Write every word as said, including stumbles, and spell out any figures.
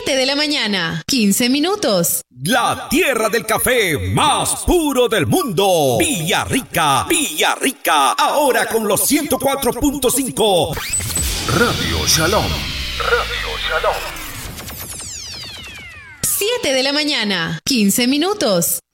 siete de la mañana, quince minutos. La tierra del café más puro del mundo. Villarrica, Villarrica. Ahora con los ciento cuatro punto cinco. Radio Shalom. Radio Shalom. siete de la mañana, quince minutos.